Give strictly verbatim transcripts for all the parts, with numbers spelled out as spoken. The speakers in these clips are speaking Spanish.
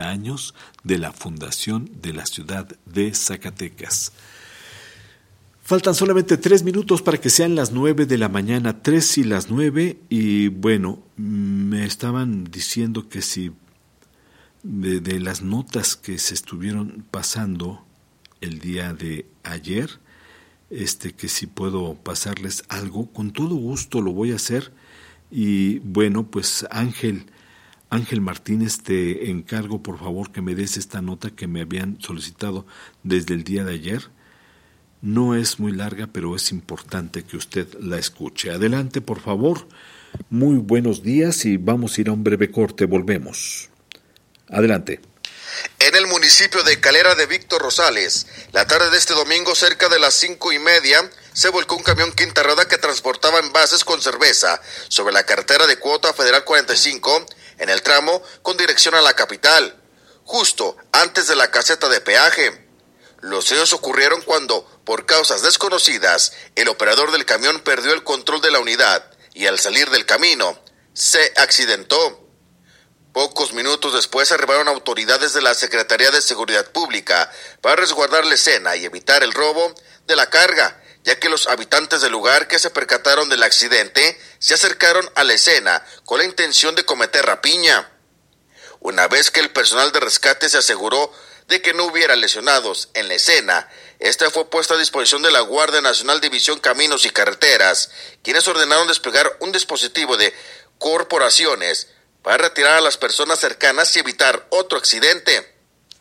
años de la fundación de la ciudad de Zacatecas. Faltan solamente tres minutos para que sean las nueve de la mañana, tres y las nueve, y bueno, me estaban diciendo que si de, de las notas que se estuvieron pasando el día de ayer, este que si puedo pasarles algo, con todo gusto lo voy a hacer. Y bueno, pues Ángel, Ángel Martínez, te encargo por favor que me des esta nota que me habían solicitado desde el día de ayer. No es muy larga, pero es importante que usted la escuche. Adelante, por favor. Muy buenos días y vamos a ir a un breve corte. Volvemos. Adelante. En el municipio de Calera de Víctor Rosales, la tarde de este domingo, cerca de las cinco y media, se volcó un camión quinta rueda que transportaba envases con cerveza sobre la carretera de Cuota Federal cuarenta y cinco, en el tramo con dirección a la capital, justo antes de la caseta de peaje. Los hechos ocurrieron cuando, por causas desconocidas, el operador del camión perdió el control de la unidad y al salir del camino, se accidentó. Pocos minutos después arribaron autoridades de la Secretaría de Seguridad Pública para resguardar la escena y evitar el robo de la carga, ya que los habitantes del lugar que se percataron del accidente se acercaron a la escena con la intención de cometer rapiña. Una vez que el personal de rescate se aseguró de que no hubiera lesionados en la escena, esta fue puesta a disposición de la Guardia Nacional División Caminos y Carreteras, quienes ordenaron desplegar un dispositivo de corporaciones para retirar a las personas cercanas y evitar otro accidente.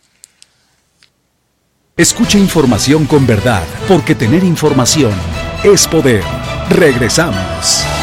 Escucha información con verdad, porque tener información es poder. Regresamos.